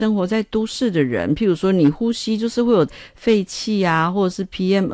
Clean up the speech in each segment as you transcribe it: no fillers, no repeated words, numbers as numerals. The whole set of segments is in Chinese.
生活在都市的人，譬如说你呼吸就是会有废气啊，或者是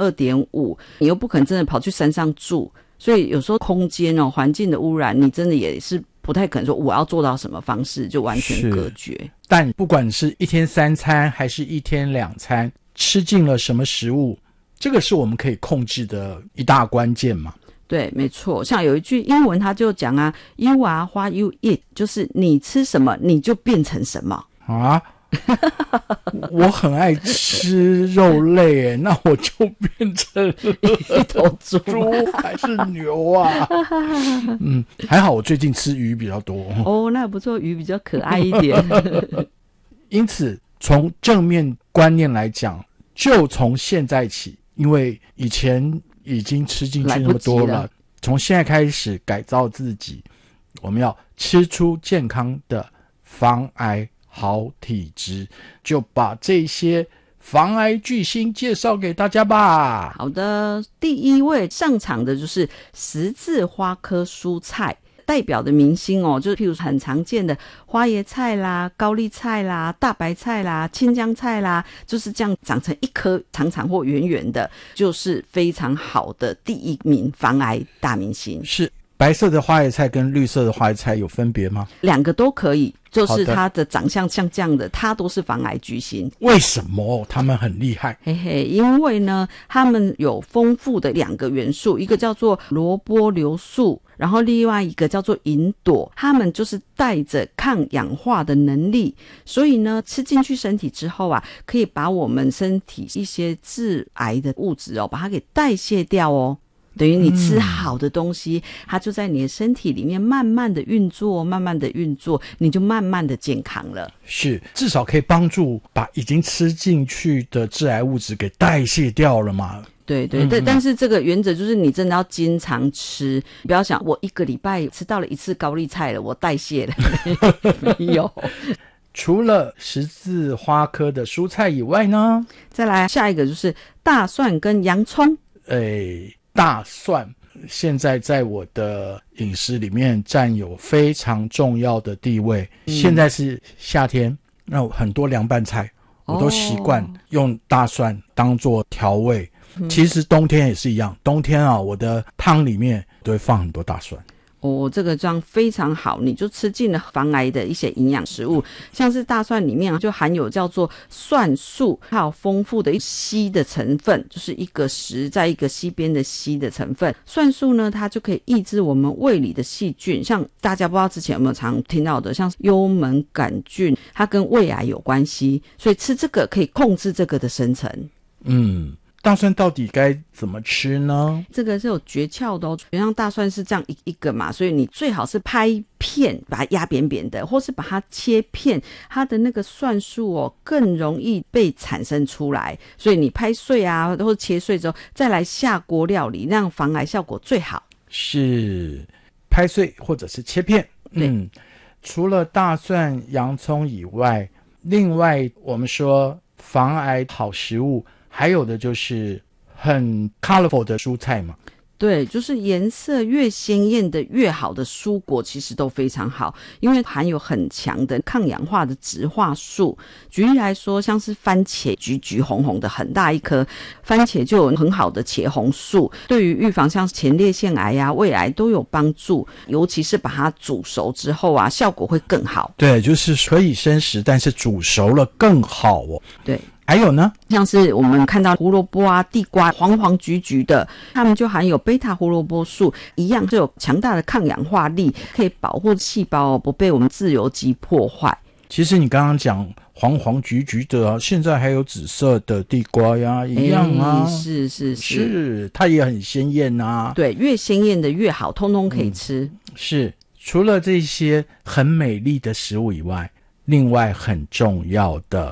PM2.5， 你又不可能真的跑去山上住，所以有时候空间环境的污染，你真的也是不太可能说我要做到什么方式就完全隔绝。 但不管是一天3餐还是一天2餐，吃进了什么食物，这个是我们可以控制的一大关键嘛。 对，没错。像有一句英文他就讲啊 You are what you eat， 就是你吃什么你就变成什么啊。我很爱吃肉类耶，那我就变成一头猪还是牛啊？还好我最近吃鱼比较多。 哦，那不错，鱼比较可爱一点。 因此从正面观念来讲，就从现在起，因为以前已经吃进去那么多了，从现在开始改造自己，我们要吃出健康的防癌好体质，就把这些防癌巨星介绍给大家吧。 好的，第一位上场的就是十字花科蔬菜，代表的明星就是譬如很常见的花椰菜啦、高丽菜啦、大白菜啦、青江菜啦，就是这样长成一颗长长或圆圆的，就是非常好的第一名防癌大明星。 是白色的花椰菜跟绿色的花椰菜有分别吗？ 两个都可以，就是它的长相像这样的，它都是防癌巨星。 为什么他们很厉害？ 嘿嘿，因为呢，他们有丰富的2个元素，一个叫做萝卜硫素，然后另外一个叫做银朵，它们就是带着抗氧化的能力，所以呢，吃进去身体之后啊，可以把我们身体一些致癌的物质把它给代谢掉哦。等于你吃好的东西，它就在你的身体里面慢慢的运作，慢慢的运作，你就慢慢的健康了。是， 至少可以帮助把已经吃进去的致癌物质给代谢掉了嘛。 对对对，但是这个原则就是你真的要经常吃，不要想我1个礼拜吃到了1次高丽菜了，我代谢了。没有。 除了十字花科的蔬菜以外呢， 再来下一个就是大蒜跟洋葱。 大蒜现在在我的饮食里面占有非常重要的地位。现在是夏天，那很多凉拌菜我都习惯用大蒜当做调味。其实冬天也是一样，冬天我的汤里面都会放很多大蒜。 这个这样非常好，你就吃进了防癌的一些营养食物，像是大蒜里面就含有叫做蒜素，还有丰富的硒的成分，就是一个石在一个西边的硒的成分。蒜素呢，它就可以抑制我们胃里的细菌，像大家不知道之前有没有常听到的，像幽门杆菌，它跟胃癌有关系，所以吃这个可以控制这个的生成。 大蒜到底该怎么吃呢？ 这个是有诀窍的像大蒜是这样一个嘛，所以你最好是拍片把它压扁扁的，或是把它切片，它的那个蒜素更容易被产生出来，所以你拍碎啊，或者切碎之后再来下锅料理，那样防癌效果最好。 是拍碎或者是切片。除了大蒜、洋葱以外，另外我们说防癌好食物还有的就是很 colorful 的蔬菜嘛。 对，就是颜色越鲜艳的越好的蔬果其实都非常好，因为含有很强的抗氧化的植化素。举例来说，像是番茄橘红红的很大一颗，番茄就有很好的茄红素，对于预防像前列腺癌啊、胃癌都有帮助，尤其是把它煮熟之后啊，效果会更好。 对，就是可以生食，但是煮熟了更好对。 还有呢， 像是我们看到胡萝卜啊、地瓜黄橘的，它们就含有贝塔胡萝卜素，一样就有强大的抗氧化力，可以保护细胞不被我们自由基破坏。 其实你刚刚讲黄橘的现在还有紫色的地瓜呀，一样啊。是，它也很鲜艳啊。 对，越鲜艳的越好，通通可以吃。 是，除了这些很美丽的食物以外，另外很重要的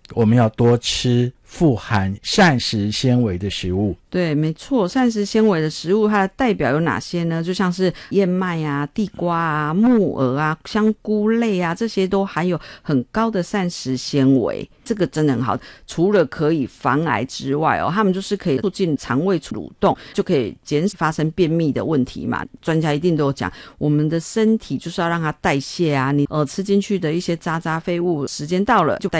我们要多吃富含膳食纤维的食物。 对，没错，膳食纤维的食物它的代表有哪些呢？就像是燕麦啊、地瓜啊、木耳啊、香菇类啊，这些都含有很高的膳食纤维，这个真的很好。除了可以防癌之外它们就是可以促进肠胃蠕动，就可以减少发生便秘的问题嘛。专家一定都有讲，我们的身体就是要让它代谢啊，你吃进去的一些渣渣废物，时间到了就